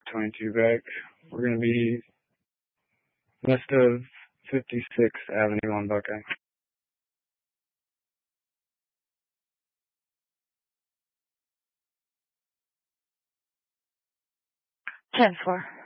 22 back. We're going to be west of 56th Avenue on Buckeye. 10-4.